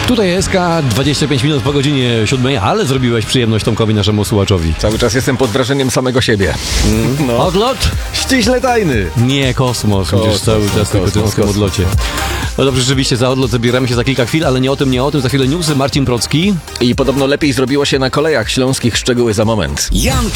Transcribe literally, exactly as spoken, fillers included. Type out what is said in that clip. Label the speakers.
Speaker 1: Tutaj S K, dwadzieścia pięć minut po godzinie siódmej, ale zrobiłeś przyjemność Tomkowi, naszemu słuchaczowi.
Speaker 2: Cały czas jestem pod wrażeniem samego siebie.
Speaker 1: No. Odlot?
Speaker 2: Ściśle tajny.
Speaker 1: Nie, kosmos,
Speaker 2: Kosmos,
Speaker 1: przecież cały czas tylko
Speaker 2: kosmos,
Speaker 1: o tym odlocie. No dobrze, rzeczywiście za odlot zabieramy się za kilka chwil, ale nie o tym, nie o tym. Za chwilę newsy, Marcin Procki.
Speaker 2: I podobno lepiej zrobiło się na kolejach śląskich, szczegóły za moment.
Speaker 3: Jan